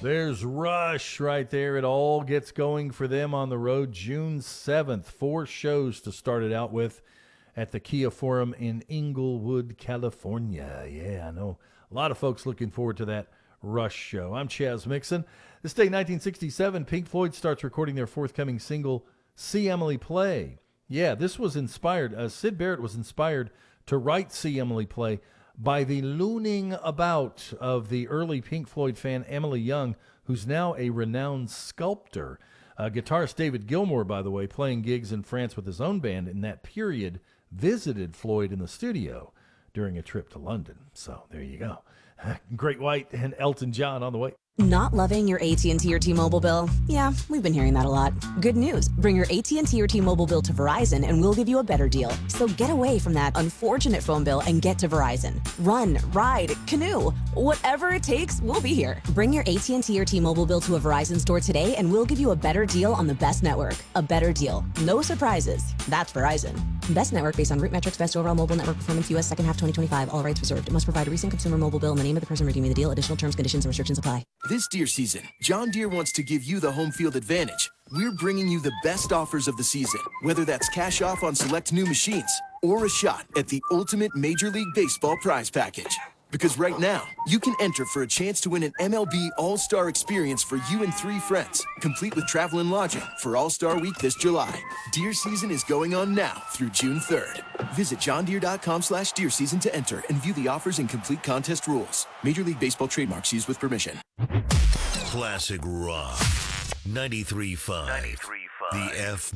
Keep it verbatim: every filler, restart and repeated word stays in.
There's Rush right there. It all gets going for them on the road June seventh. Four shows to start it out with at the Kia Forum in Inglewood, California. Yeah, I know a lot of folks looking forward to that Rush show. I'm Chaz Mixon. This day, nineteen sixty-seven, Pink Floyd starts recording their forthcoming single, See Emily Play. Yeah, this was inspired. Uh, Syd Barrett was inspired to write See Emily Play by the looning about of the early Pink Floyd fan Emily Young, who's now a renowned sculptor. Uh, guitarist David Gilmour, by the way, playing gigs in France with his own band in that period, visited Floyd in the studio during a trip to London. So there you go. Great White and Elton John on the way. Not loving your A T and T or T-Mobile bill? Yeah, we've been hearing that a lot. Good news. Bring your A T and T or T-Mobile bill to Verizon and we'll give you a better deal. So get away from that unfortunate phone bill and get to Verizon. Run, ride, canoe, whatever it takes, we'll be here. Bring your A T and T or T-Mobile bill to a Verizon store today and we'll give you a better deal on the best network. A better deal. No surprises. That's Verizon. Best network based on root metrics, best overall mobile network performance, U S second half twenty twenty-five. All rights reserved. It must provide a recent consumer mobile bill in the name of the person redeeming the deal. Additional terms, conditions, and restrictions apply. This deer season, John Deere wants to give you the home field advantage. We're bringing you the best offers of the season, whether that's cash off on select new machines or a shot at the ultimate Major League Baseball prize package. Because right now, you can enter for a chance to win an M L B All-Star experience for you and three friends, complete with travel and lodging for All-Star Week this July. Deer season is going on now through June third. Visit johndeere.com slash deer season to enter and view the offers and complete contest rules. Major League Baseball trademarks used with permission. Classic Rock. ninety-three point five. The F